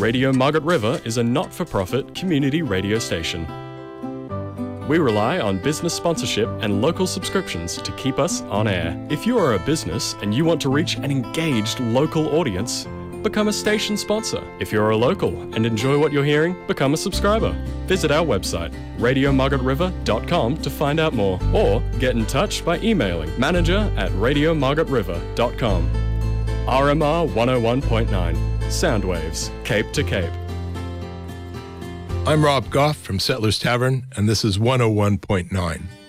Radio Margaret River is a not-for-profit community radio station. We rely on business sponsorship and local subscriptions to keep us on air. If you are a business and you want to reach an engaged local audience, become a station sponsor. If you're a local and enjoy what you're hearing, become a subscriber. Visit our website, radiomargaretriver.com, to find out more, or get in touch by emailing manager@radiomargaretriver.com. RMR 101.9, Soundwaves, Cape to Cape. I'm Rob Goff from Settlers Tavern, and this is 101.9.